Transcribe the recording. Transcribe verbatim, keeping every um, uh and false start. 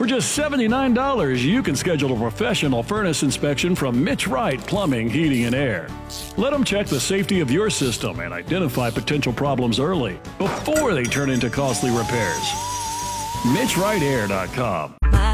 For just seventy-nine dollars, you can schedule a professional furnace inspection from Mitch Wright Plumbing, Heating, and Air. Let them check the safety of your system and identify potential problems early before they turn into costly repairs. Mitch Wright Air dot com.